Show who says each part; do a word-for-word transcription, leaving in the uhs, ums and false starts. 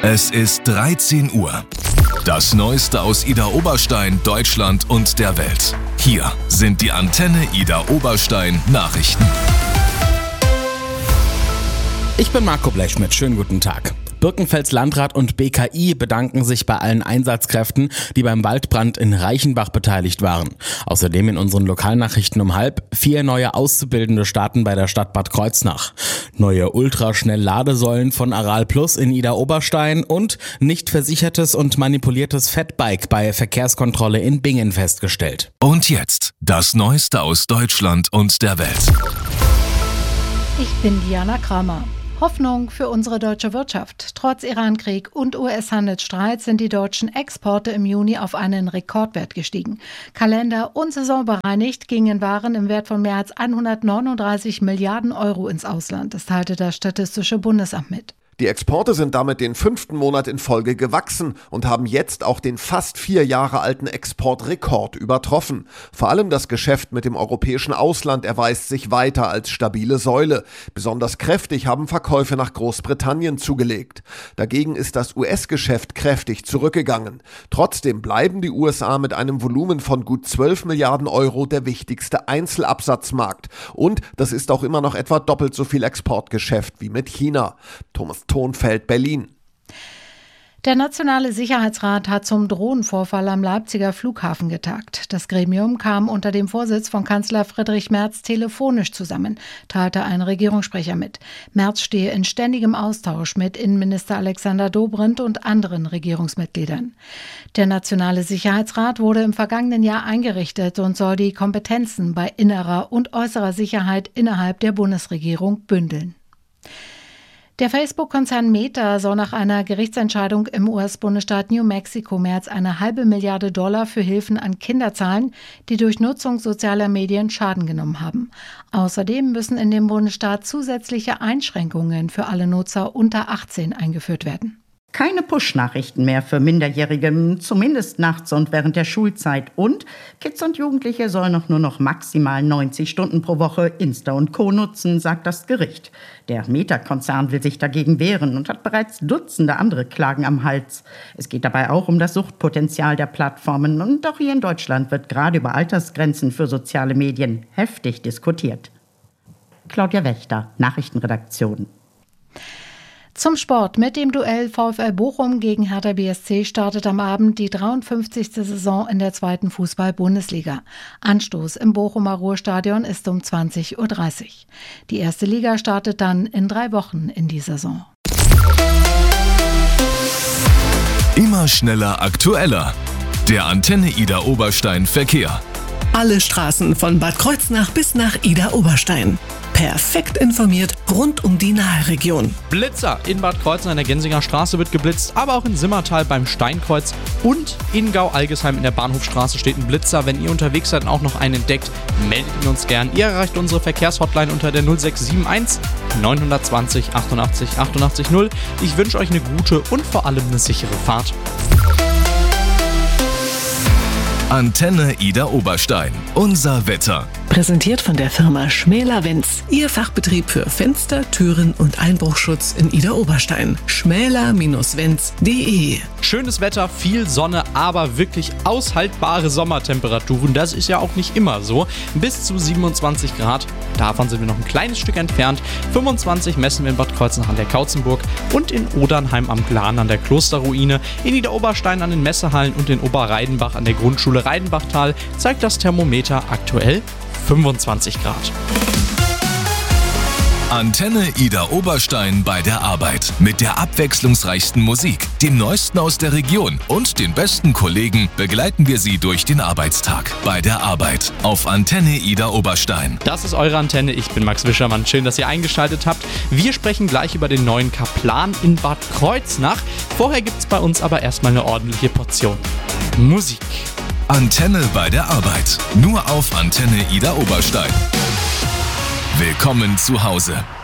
Speaker 1: Es ist dreizehn Uhr. Das Neueste aus Idar Oberstein, Deutschland und der Welt. Hier sind die Antenne Idar Oberstein Nachrichten.
Speaker 2: Ich bin Marco Blechschmidt, schönen guten Tag. Birkenfelds Landrat und B K I bedanken sich bei allen Einsatzkräften, die beim Waldbrand in Reichenbach beteiligt waren. Außerdem in unseren Lokalnachrichten um halb vier neue Auszubildende starten bei der Stadt Bad Kreuznach. Neue Ultraschnell-Ladesäulen von Aral Plus in Idar Oberstein und nicht versichertes und manipuliertes Fatbike bei Verkehrskontrolle in Bingen festgestellt.
Speaker 1: Und jetzt das Neueste aus Deutschland und der Welt.
Speaker 3: Ich bin Diana Kramer. Hoffnung für unsere deutsche Wirtschaft. Trotz Irankrieg und U S-Handelsstreit sind die deutschen Exporte im Juni auf einen Rekordwert gestiegen. Kalender- und saisonbereinigt gingen Waren im Wert von mehr als hundertneununddreißig Milliarden Euro ins Ausland. Das teilte das Statistische Bundesamt mit.
Speaker 4: Die Exporte sind damit den fünften Monat in Folge gewachsen und haben jetzt auch den fast vier Jahre alten Exportrekord übertroffen. Vor allem das Geschäft mit dem europäischen Ausland erweist sich weiter als stabile Säule. Besonders kräftig haben Verkäufe nach Großbritannien zugelegt. Dagegen ist das U S-Geschäft kräftig zurückgegangen. Trotzdem bleiben die U S A mit einem Volumen von gut zwölf Milliarden Euro der wichtigste Einzelabsatzmarkt. Und das ist auch immer noch etwa doppelt so viel Exportgeschäft wie mit China. Thomas Thonfeld, Berlin.
Speaker 3: Der Nationale Sicherheitsrat hat zum Drohnenvorfall am Leipziger Flughafen getagt. Das Gremium kam unter dem Vorsitz von Kanzler Friedrich Merz telefonisch zusammen, teilte ein Regierungssprecher mit. Merz stehe in ständigem Austausch mit Innenminister Alexander Dobrindt und anderen Regierungsmitgliedern. Der Nationale Sicherheitsrat wurde im vergangenen Jahr eingerichtet und soll die Kompetenzen bei innerer und äußerer Sicherheit innerhalb der Bundesregierung bündeln. Der Facebook-Konzern Meta soll nach einer Gerichtsentscheidung im U S-Bundesstaat New Mexico mehr als eine halbe Milliarde Dollar für Hilfen an Kinder zahlen, die durch Nutzung sozialer Medien Schaden genommen haben. Außerdem müssen in dem Bundesstaat zusätzliche Einschränkungen für alle Nutzer unter achtzehn eingeführt werden.
Speaker 5: Keine Push-Nachrichten mehr für Minderjährige, zumindest nachts und während der Schulzeit. Und Kids und Jugendliche sollen auch nur noch maximal neunzig Stunden pro Woche Insta und Co. nutzen, sagt das Gericht. Der Meta-Konzern will sich dagegen wehren und hat bereits Dutzende andere Klagen am Hals. Es geht dabei auch um das Suchtpotenzial der Plattformen. Und auch hier in Deutschland wird gerade über Altersgrenzen für soziale Medien heftig diskutiert. Claudia Wächter, Nachrichtenredaktion.
Speaker 3: Zum Sport. Mit dem Duell VfL Bochum gegen Hertha B S C startet am Abend die dreiundfünfzigste Saison in der zweiten Fußball-Bundesliga. Anstoß im Bochumer Ruhrstadion ist um zwanzig Uhr dreißig. Die erste Liga startet dann in drei Wochen in die Saison.
Speaker 1: Immer schneller, aktueller. Der Antenne Idar Oberstein Verkehr.
Speaker 6: Alle Straßen von Bad Kreuznach bis nach Idar Oberstein. Perfekt informiert rund um die Naheregion.
Speaker 7: Blitzer in Bad Kreuznach in der Gensinger Straße wird geblitzt, aber auch in Simmertal beim Steinkreuz und in Gau-Algesheim in der Bahnhofstraße steht ein Blitzer. Wenn ihr unterwegs seid und auch noch einen entdeckt, meldet ihn uns gern. Ihr erreicht unsere Verkehrshotline unter der null sechs sieben eins neun zwei null achtundachtzig achtundachtzig null. Ich wünsche euch eine gute und vor allem eine sichere Fahrt.
Speaker 1: Antenne Idar Oberstein. Unser Wetter.
Speaker 6: Präsentiert von der Firma Schmäler-Wenz. Ihr Fachbetrieb für Fenster, Türen und Einbruchschutz in Idar Oberstein. schmäler Bindestrich wenz punkt de.
Speaker 7: Schönes Wetter, viel Sonne, aber wirklich aushaltbare Sommertemperaturen. Das ist ja auch nicht immer so. Bis zu siebenundzwanzig Grad. Davon sind wir noch ein kleines Stück entfernt. fünfundzwanzig messen wir in Bad Kreuznach an der Kautzenburg und in Odernheim am Glan an der Klosterruine. In Idar Oberstein an den Messehallen und in Oberreidenbach an der Grundschule Reidenbachtal zeigt das Thermometer aktuell fünfundzwanzig Grad.
Speaker 1: Antenne Idar Oberstein bei der Arbeit. Mit der abwechslungsreichsten Musik, dem Neuesten aus der Region und den besten Kollegen begleiten wir Sie durch den Arbeitstag. Bei der Arbeit auf Antenne Idar Oberstein.
Speaker 7: Das ist eure Antenne. Ich bin Max Wischermann. Schön, dass ihr eingeschaltet habt. Wir sprechen gleich über den neuen Kaplan in Bad Kreuznach. Vorher gibt es bei uns aber erstmal eine ordentliche Portion Musik.
Speaker 1: Antenne bei der Arbeit. Nur auf Antenne Idar Oberstein. Willkommen zu Hause.